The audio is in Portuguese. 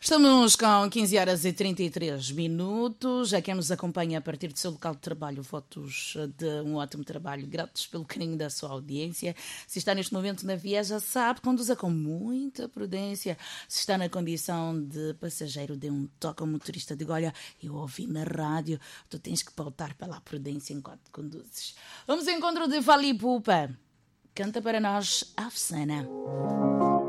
Estamos com 15 horas e 33 minutos. A quem nos acompanha a partir do seu local de trabalho, votos de um ótimo trabalho. Gratos pelo carinho da sua audiência. Se está neste momento na via, já sabe, conduza com muita prudência. Se está na condição de passageiro, dê um toque ao motorista. Diga, olha, eu ouvi na rádio, tu tens que pautar pela prudência enquanto conduzes. Vamos ao encontro de Fally Ipupa. Canta para nós, Afsana.